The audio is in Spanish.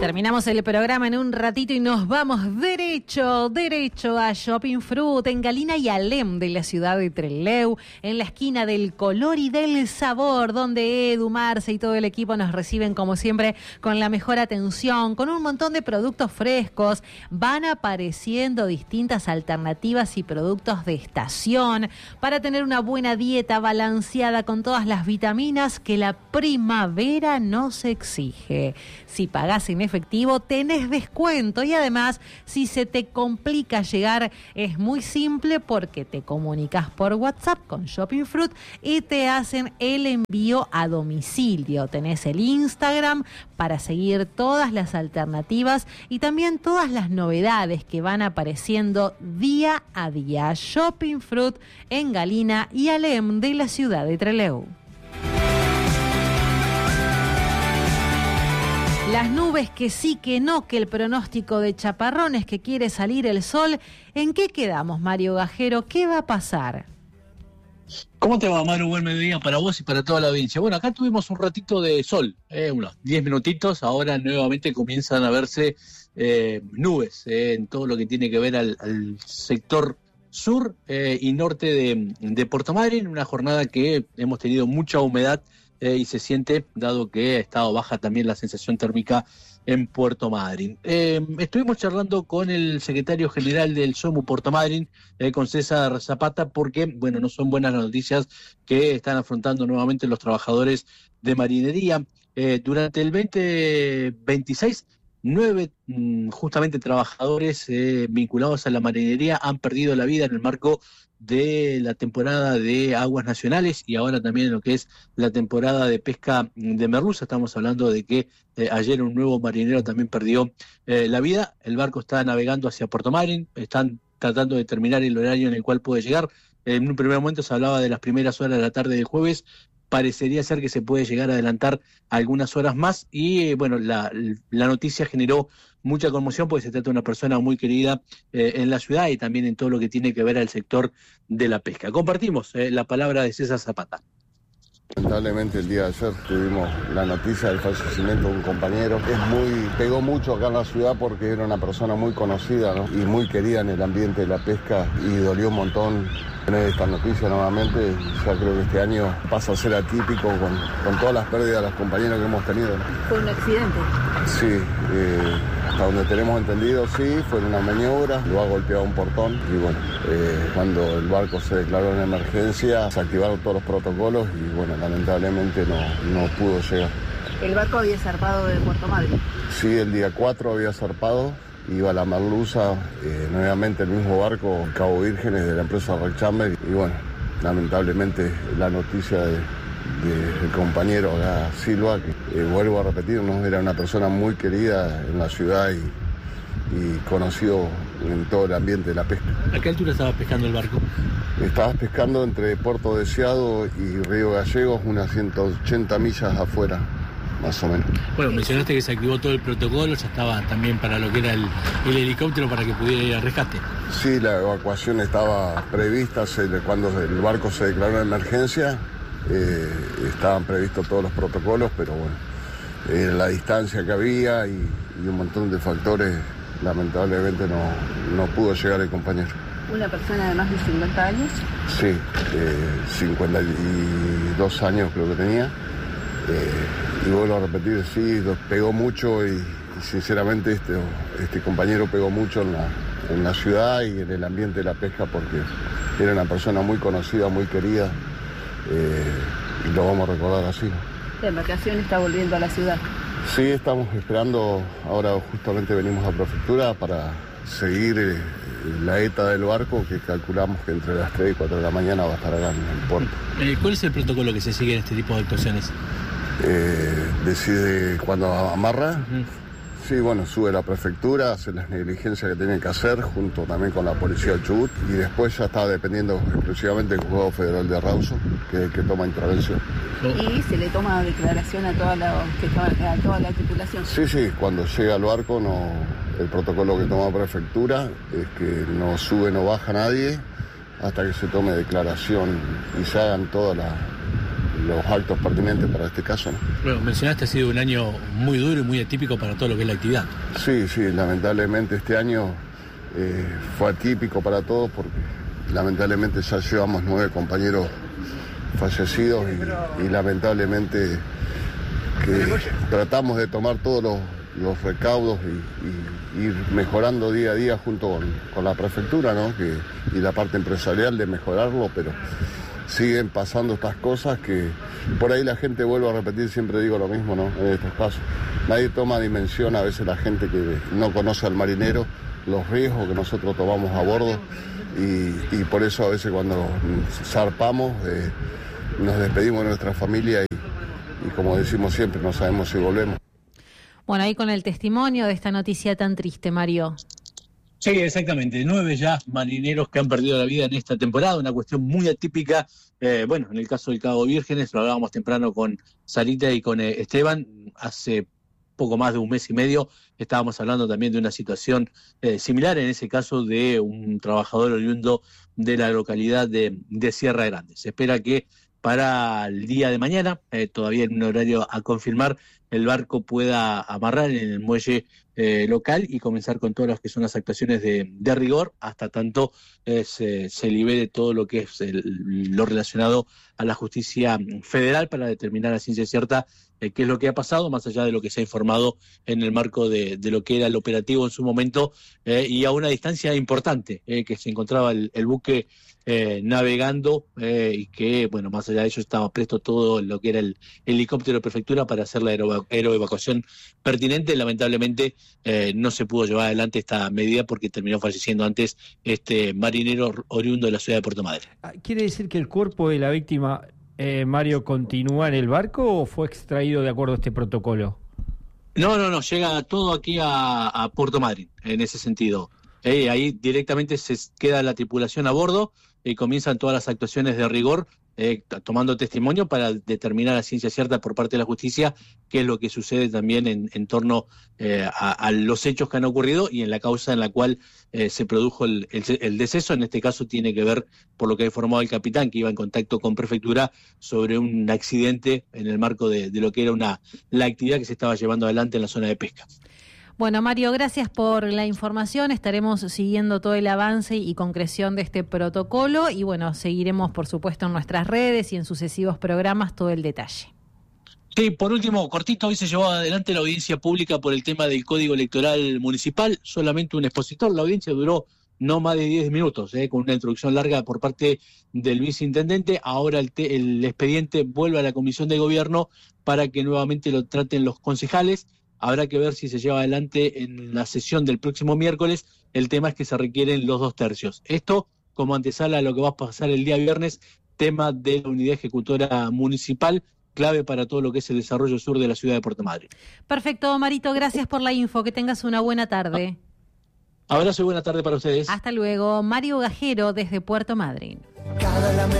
Terminamos el programa en un ratito y nos vamos derecho a Shopping Fruit, en Galina y Alem de la ciudad de Trelew, en la esquina del color y del sabor, donde Edu, Marce y todo el equipo nos reciben como siempre con la mejor atención, con un montón de productos frescos. Van apareciendo distintas alternativas y productos de estación para tener una buena dieta balanceada con todas las vitaminas que la primavera nos exige. Si pagás en efectivo, tenés descuento y además, si se te complica llegar, es muy simple porque te comunicas por WhatsApp con Shopping Fruit y te hacen el envío a domicilio. Tenés el Instagram para seguir todas las alternativas y también todas las novedades que van apareciendo día a día. Shopping Fruit en Galina y Alem de la ciudad de Trelew. Las nubes que sí, que no, que el pronóstico de chaparrones, que quiere salir el sol. ¿En qué quedamos, Mario Gajero? ¿Qué va a pasar? ¿Cómo te va, Maru? Buen mediodía para vos y para toda la audiencia. Bueno, acá tuvimos un ratito de sol, unos 10 minutitos. Ahora nuevamente comienzan a verse nubes en todo lo que tiene que ver al sector sur y norte de Puerto Madryn. Una jornada que hemos tenido mucha humedad y se siente, dado que ha estado baja también la sensación térmica en Puerto Madryn. Estuvimos charlando con el secretario general del SOMU Puerto Madryn, con César Zapata, porque, bueno, no son buenas las noticias que están afrontando nuevamente los trabajadores de marinería. Durante el 2026, 9 justamente trabajadores vinculados a la marinería han perdido la vida en el marco de la temporada de aguas nacionales y ahora también en lo que es la temporada de pesca de merluza. Estamos hablando de que ayer un nuevo marinero también perdió la vida. El barco está navegando hacia Puerto Madryn, están tratando de determinar el horario en el cual puede llegar. En un primer momento se hablaba de las primeras horas de la tarde del jueves. Parecería ser que se puede llegar a adelantar algunas horas más y bueno, la noticia generó mucha conmoción porque se trata de una persona muy querida en la ciudad y también en todo lo que tiene que ver al sector de la pesca. Compartimos la palabra de César Zapata. Lamentablemente el día de ayer tuvimos la noticia del fallecimiento de un compañero. Pegó mucho acá en la ciudad porque era una persona muy conocida, ¿no? Y muy querida en el ambiente de la pesca y dolió un montón tener esta noticia nuevamente. Ya creo que este año pasa a ser atípico con todas las pérdidas de los compañeros que hemos tenido, ¿no? ¿Fue un accidente? Sí, hasta donde tenemos entendido, sí, fue en una maniobra, lo ha golpeado un portón y bueno, cuando el barco se declaró en emergencia, se activaron todos los protocolos y bueno, lamentablemente no pudo llegar. ¿El barco había zarpado de Puerto Madryn? Sí, el día 4 había zarpado, iba a la merluza, nuevamente el mismo barco, Cabo Vírgenes, de la empresa Red Chamber y bueno, lamentablemente la noticia del compañero Silva, que vuelvo a repetir, ¿no? Era una persona muy querida en la ciudad y conocido en todo el ambiente de la pesca. ¿A qué altura estaba pescando el barco? Estaba pescando entre Puerto Deseado y Río Gallegos, unas 180 millas afuera, más o menos. Bueno, mencionaste que se activó todo el protocolo, ya estaba también para lo que era el helicóptero para que pudiera ir al rescate. Sí, la evacuación estaba prevista cuando el barco se declaró en emergencia. Estaban previstos todos los protocolos, pero bueno, la distancia que había y un montón de factores, lamentablemente no pudo llegar el compañero. ¿Una persona de más de 50 años? Sí, 52 años creo que tenía. Y vuelvo a repetir, sí, pegó mucho y sinceramente este compañero pegó mucho en la ciudad y en el ambiente de la pesca porque era una persona muy conocida, muy querida. Y lo vamos a recordar así. ¿La embarcación está volviendo a la ciudad? Sí, estamos esperando, ahora justamente venimos a Prefectura para seguir la ETA del barco, que calculamos que entre las 3 y 4 de la mañana va a estar acá en el puerto. ¿Cuál es el protocolo que se sigue en este tipo de actuaciones? Decide cuando amarra. Sí, bueno, sube la prefectura, hace las negligencias que tiene que hacer, junto también con la policía del Chubut, y después ya está dependiendo exclusivamente del Juzgado Federal de Rawson, que es el que toma intervención. ¿Y se le toma declaración a toda la tripulación? Sí, cuando llega al barco, el protocolo que toma prefectura es que no sube, no baja nadie, hasta que se tome declaración y se hagan todas los actos pertinentes para este caso, ¿no? Bueno, mencionaste, ha sido un año muy duro y muy atípico para todo lo que es la actividad. Sí, lamentablemente este año fue atípico para todos porque lamentablemente ya llevamos 9 compañeros fallecidos y lamentablemente que tratamos de tomar todos los recaudos y ir mejorando día a día junto con la prefectura, ¿no? Y la parte empresarial de mejorarlo, pero siguen pasando estas cosas que por ahí la gente, vuelve a repetir, siempre digo lo mismo, ¿no? En estos casos nadie toma dimensión, a veces la gente que no conoce al marinero, los riesgos que nosotros tomamos a bordo y por eso a veces cuando zarpamos nos despedimos de nuestra familia y como decimos siempre, no sabemos si volvemos. Bueno, ahí con el testimonio de esta noticia tan triste, Mario. Sí, exactamente. 9 ya marineros que han perdido la vida en esta temporada, una cuestión muy atípica. Bueno, en el caso del Cabo Vírgenes, lo hablábamos temprano con Sarita y con Esteban, hace poco más de un mes y medio estábamos hablando también de una situación similar, en ese caso de un trabajador oriundo de la localidad de Sierra Grande. Se espera que para el día de mañana, todavía en un horario a confirmar, el barco pueda amarrar en el muelle local y comenzar con todas las que son las actuaciones de rigor, hasta tanto se libere todo lo que es lo relacionado a la justicia federal para determinar a ciencia cierta qué es lo que ha pasado, más allá de lo que se ha informado en el marco de lo que era el operativo en su momento y a una distancia importante que se encontraba el buque navegando y que, bueno, más allá de ello estaba presto todo lo que era el helicóptero de prefectura para hacer la aeroevacuación pertinente. Lamentablemente no se pudo llevar adelante esta medida porque terminó falleciendo antes este marinero oriundo de la ciudad de Puerto Madryn. ¿Quiere decir que el cuerpo de la víctima, Mario, continúa en el barco o fue extraído de acuerdo a este protocolo? No, llega todo aquí a Puerto Madryn, en ese sentido. Ahí directamente se queda la tripulación a bordo y comienzan todas las actuaciones de rigor, tomando testimonio para determinar a ciencia cierta por parte de la justicia qué es lo que sucede también en torno a los hechos que han ocurrido y en la causa en la cual se produjo el deceso. En este caso tiene que ver, por lo que ha informado el capitán, que iba en contacto con prefectura sobre un accidente en el marco de lo que era la actividad que se estaba llevando adelante en la zona de pesca. Bueno, Mario, gracias por la información. Estaremos siguiendo todo el avance y concreción de este protocolo y, bueno, seguiremos, por supuesto, en nuestras redes y en sucesivos programas todo el detalle. Sí, por último, cortito, hoy se llevó adelante la audiencia pública por el tema del Código Electoral Municipal, solamente un expositor. La audiencia duró no más de 10 minutos, con una introducción larga por parte del viceintendente. Ahora el expediente vuelve a la Comisión de Gobierno para que nuevamente lo traten los concejales. Habrá que ver si se lleva adelante en la sesión del próximo miércoles. El tema es que se requieren los 2/3. Esto como antesala a lo que va a pasar el día viernes, tema de la unidad ejecutora municipal, clave para todo lo que es el desarrollo sur de la ciudad de Puerto Madryn. Perfecto, Marito, gracias por la info. Que tengas una buena tarde. Abrazo y buena tarde para ustedes. Hasta luego. Mario Gajero desde Puerto Madryn.